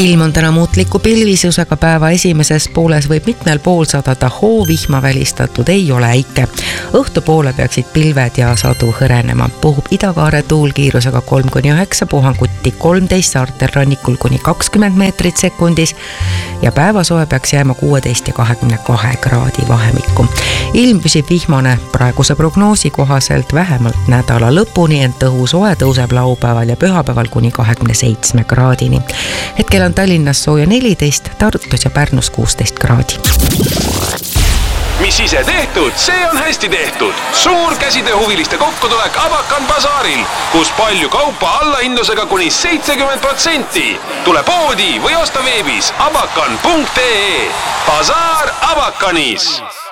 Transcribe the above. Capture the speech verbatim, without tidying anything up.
Ilm on täna muutliku pilvisusega, päeva esimeses pooles võib mitmel pool sadada hoo, vihma välistatud ei ole äike. Õhtupoole peaksid pilved ja sadu hõrenema. Puhub idakaare tuul kiirusega kolm kuni üheksa, puhanguti kolmteist, saartel rannikul kuni kakskümmend meetrit sekundis ja päevasoe peaks jääma kuusteist ja kahekümne kahe kraadi vahemikku. Ilm püsib vihmane praeguse prognoosi kohaselt vähemalt nädala lõpuni, ent õhusoe tõuseb laupäeval ja pühapäeval kuni kahekümne seitsme kraadini. Hetkel on Tallinnas sooja neliteist, Tartus ja Pärnus kuusteist kraadi. Mis ise tehtud, see on hästi tehtud. Suur käsitööhuviliste kokkutulek Abakan basaaril, kus palju kaupa allahindlusega kuni seitsekümmend protsenti. Tule poodi või osta veebis abakan punkt ee. Basaar Abakanis.